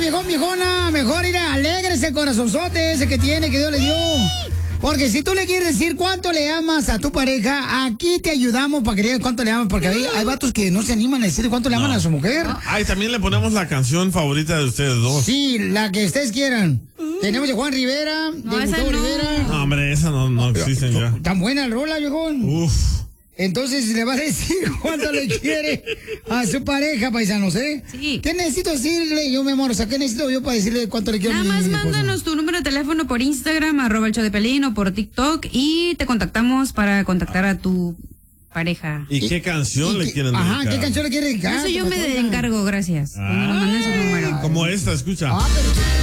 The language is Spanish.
viejón, viejona, mejor ir a alégrese el corazonzote ese que tiene, que Dios le dio. Porque si tú le quieres decir cuánto le amas a tu pareja, aquí te ayudamos para que digas cuánto le amas, porque hay vatos que no se animan a decir cuánto le aman a su mujer. Ay, también le ponemos la canción favorita de ustedes dos. Sí, la que ustedes quieran. Tenemos de Juan Rivera, de Gustavo Rivera. No, hombre, esa no existen ya. Tan buena el rola, viejón. Uf. Entonces le va a decir cuánto le quiere a su pareja, paisanos, ¿eh? Sí. ¿Qué necesito decirle yo, mi amor? O sea, ¿qué necesito yo para decirle cuánto le quiero a mi Nada más esposa? mándanos tu número de teléfono por Instagram, @el show de Pelín, o por TikTok, y te contactamos para contactar a tu pareja. ¿Y qué canción le quieren dedicar? Ajá, ¿qué canción le quiere dedicar? Eso yo me encargo, gracias. Cuando nos manden su número. Como esta, escucha. Ah, pero